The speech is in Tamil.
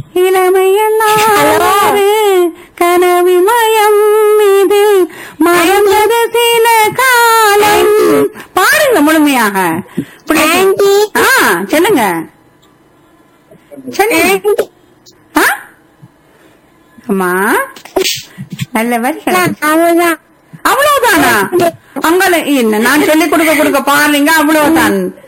இளமையெல்லாம் கனவிமயம் மீது மறந்தது சில காலம். பாருங்க முழுமையாக. சொல்லுங்க சொல்லுங்க. அம்மா நல்ல வரிகள். அவ்வளவுதானா? அங்கே என்ன நான் சொல்லிக் கொடுக்க பாருங்க. அவ்வளவுதான்.